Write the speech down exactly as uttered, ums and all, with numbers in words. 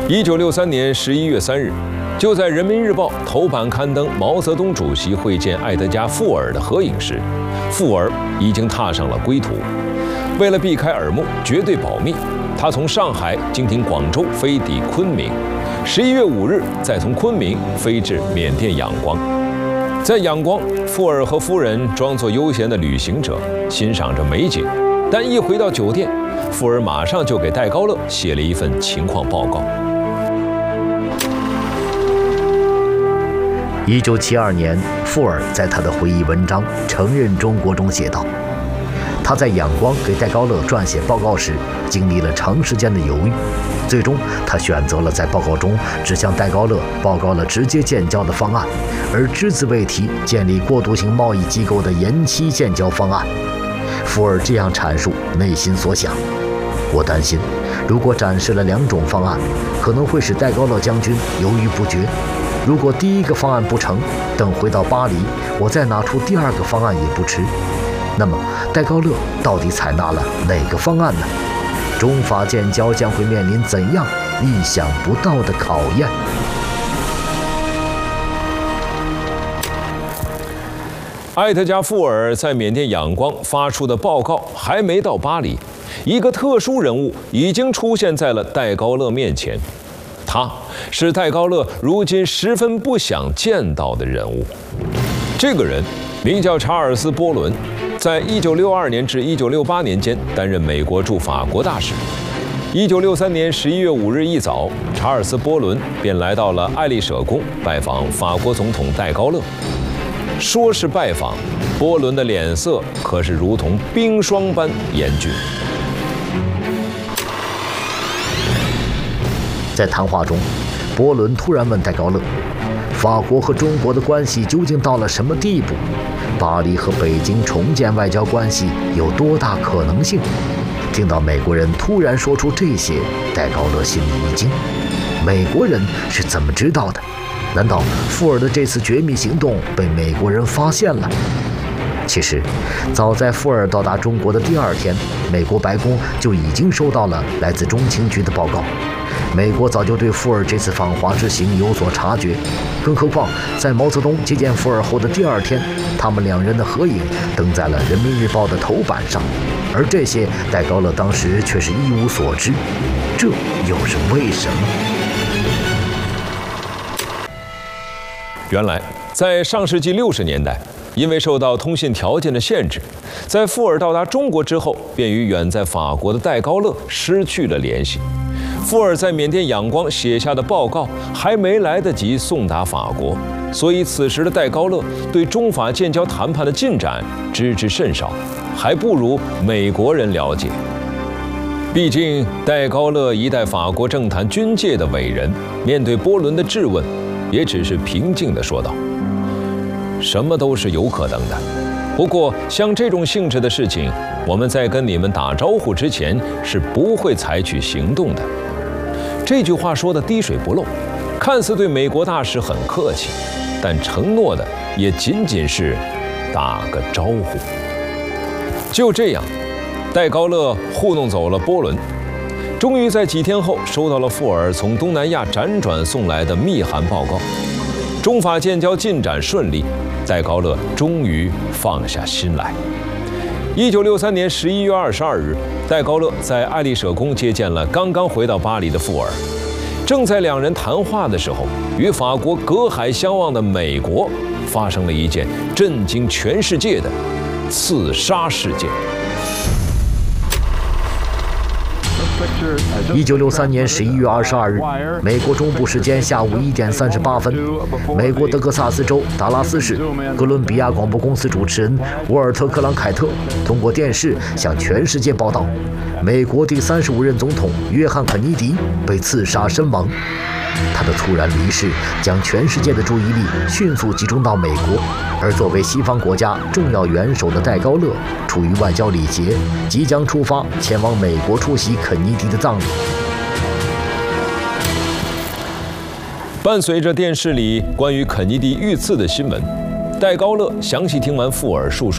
一九六三年十一月三日，就在《人民日报》头版刊登毛泽东主席会见爱德加·富尔的合影时，富尔已经踏上了归途。为了避开耳目，绝对保密，他从上海经停广州飞抵昆明，十一月五日再从昆明飞至缅甸仰光。在仰光，富尔和夫人装作悠闲的旅行者，欣赏着美景，但一回到酒店，富尔马上就给戴高乐写了一份情况报告。 一九七二年，富尔在他的回忆文章《承认中国》中写道，他在仰光给戴高乐撰写报告时，经历了长时间的犹豫，最终他选择了在报告中只向戴高乐报告了直接建交的方案，而只字未提建立过渡性贸易机构的延期建交方案。富尔这样阐述内心所想：我担心，如果展示了两种方案，可能会使戴高乐将军犹豫不决。如果第一个方案不成，等回到巴黎，我再拿出第二个方案也不迟。那么，戴高乐到底采纳了哪个方案呢？中法建交将会面临怎样意想不到的考验？ 爱德加·富尔在缅甸仰光发出的报告还没到巴黎，一个特殊人物已经出现在了戴高乐面前。他是戴高乐如今十分不想见到的人物。这个人名叫查尔斯·波伦，在一九六二年至一九六八年间担任美国驻法国大使。一九六三年十一月五日一早，查尔斯·波伦便来到了爱丽舍宫拜访法国总统戴高乐。说是拜访，波伦的脸色可是如同冰霜般严峻。 在谈话中，波伦突然问戴高乐，法国和中国的关系究竟到了什么地步？巴黎和北京重建外交关系有多大可能性？听到美国人突然说出这些，戴高乐心里一惊。美国人是怎么知道的？难道富尔的这次绝密行动被美国人发现了？其实，早在富尔到达中国的第二天，美国白宫就已经收到了来自中情局的报告。美国早就对富尔这次访华之行有所察觉，更何况在毛泽东接见富尔后的第二天，他们两人的合影登在了《人民日报》的头版上，而这些戴高乐当时却是一无所知，这又是为什么？ 原来，在上世纪六十年代，因为受到通信条件的限制，在富尔到达中国之后，便与远在法国的戴高乐失去了联系。富尔在缅甸仰光写下的报告还没来得及送达法国，所以此时的戴高乐对中法建交谈判的进展知之甚少，还不如美国人了解。毕竟戴高乐一代法国政坛军界的伟人，面对波伦的质问，也只是平静地说道：什么都是有可能的，不过像这种性质的事情，我们在跟你们打招呼之前是不会采取行动的。这句话说的滴水不漏，看似对美国大使很客气，但承诺的也仅仅是打个招呼。就这样，戴高乐糊弄走了波伦，终于在几天后收到了富尔从东南亚辗转送来的密函报告。中法建交进展顺利，戴高乐终于放下心来。一九六三年十一月二十二日，戴高乐在爱丽舍宫接见了刚刚回到巴黎的富尔。正在两人谈话的时候，与法国隔海相望的美国发生了一件震惊全世界的刺杀事件。 一九六三年十一月二十二日，美国中部时间下午一点三十八分，美国德克萨斯州达拉斯市哥伦比亚广播公司主持人沃尔特·克朗凯特通过电视向全世界报道，美国第三十五任总统约翰·肯尼迪被刺杀身亡。他的突然离世将全世界的注意力迅速集中到美国，而作为西方国家重要元首的戴高乐，出于外交礼节，即将出发前往美国出席肯尼迪的葬礼。 伴随着电视里关于肯尼迪遇刺的新闻，戴高乐详细听完富尔述说